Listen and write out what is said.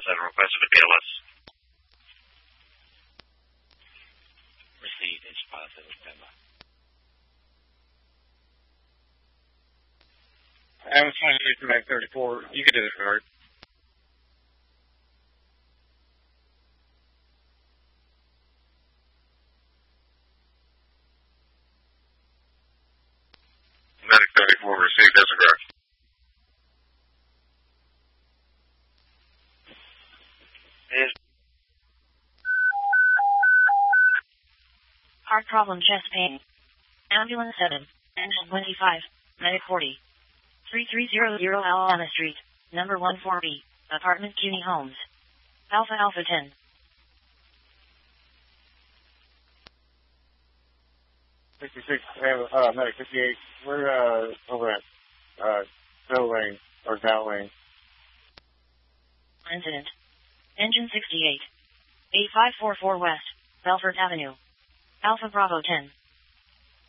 request for BLS. Received. Engine pilot said standby. I was 23 to Mag 34. You can disregard. Medic 34 received, disregard. Heart problem, chest pain. Ambulance 7, engine 25, medic 40. 3300 Alabama Street, number 14B, apartment CUNY Homes. Alpha Alpha 10. Medic 58. We're over at Bill Lane, or Dow Lane. Incident. Engine 68. 8544 West, Belfort Avenue. Alpha Bravo 10.